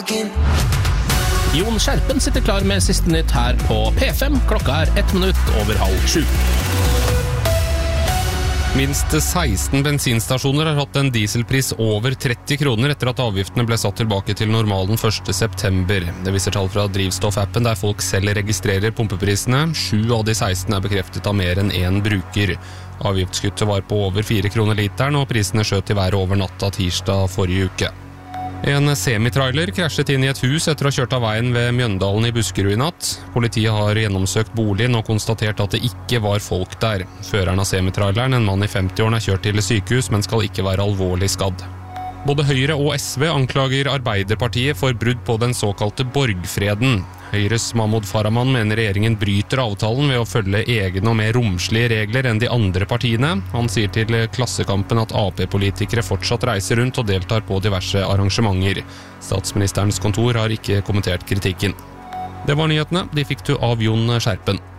Jon Skjerpen sitter klar med siste nytt her på P5. Klokka 1 minutt over 6:30. Minst 16 bensinstasjoner har hatt en dieselpris over 30 kroner etter at avgiftene ble satt tilbake til normalen 1. september. Det viser tall fra drivstoffappen der folk selv registrerer pumpeprisene. 7 av de 16 er bekreftet av mer enn én bruker. Avgiftskuttet var på over 4 kroner literen, og prisene skjøt i været over natta tirsdag forrige uke. En semitrailer krasjet inn i et hus etter å ha kjørt av veien ved Mjøndalen i Buskerud i natt. Politiet har gjennomsøkt boligen og konstatert at det ikke var folk der. Føreren av semitraileren, en mann i 50-årene, er kjørt til sykehus, men skal ikke være alvorlig skadd. Både Høyre og SV anklager Arbeiderpartiet for brudd på den såkalte borgfreden. Høyres Mahmoud Farahman mener regjeringen bryter avtalen ved å følge egne og mer romslige regler enn de andre partiene. Han sier til Klassekampen at AP-politikere fortsatt reiser rundt og deltar på diverse arrangementer. Statsministerens kontor har ikke kommentert kritikken. Det var nyhetene. De fikk du av Jon Skjerpen.